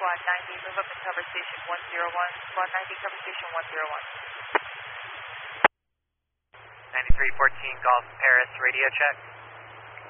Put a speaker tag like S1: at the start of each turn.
S1: Squad 90, move up and cover station 101. Squad 90, cover station 101.
S2: 9314 Golf Paris, radio check.